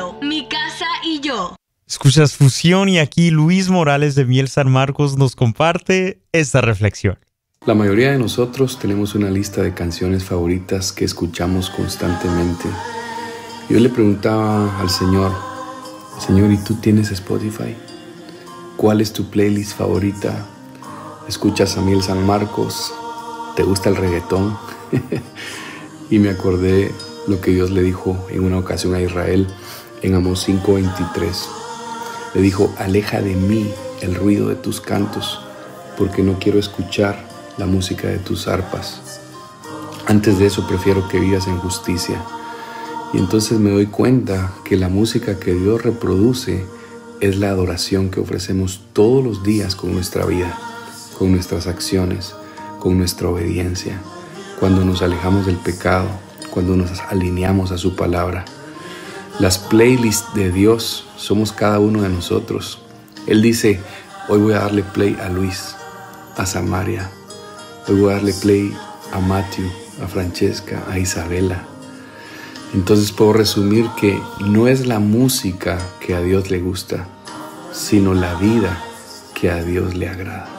Radio, mi casa y yo. Escuchas Fusión y aquí Luis Morales de Miel San Marcos nos comparte esta reflexión. La mayoría de nosotros tenemos una lista de canciones favoritas que escuchamos constantemente. Yo le preguntaba al Señor, ¿y tú tienes Spotify? ¿Cuál es tu playlist favorita? ¿Escuchas a Miel San Marcos? ¿Te gusta el reggaetón? Y me acordé lo que Dios le dijo en una ocasión a Israel en Amós 5:23. Le dijo, aleja de mí el ruido de tus cantos, porque no quiero escuchar la música de tus arpas. Antes de eso prefiero que vivas en justicia. Y entonces me doy cuenta que la música que Dios reproduce es la adoración que ofrecemos todos los días con nuestra vida, con nuestras acciones, con nuestra obediencia, cuando nos alejamos del pecado, cuando nos alineamos a su palabra. Las playlists de Dios somos cada uno de nosotros. Él dice, hoy voy a darle play a Luis, a Samaria. Hoy voy a darle play a Matthew, a Francesca, a Isabela. Entonces puedo resumir que no es la música que a Dios le gusta, sino la vida que a Dios le agrada.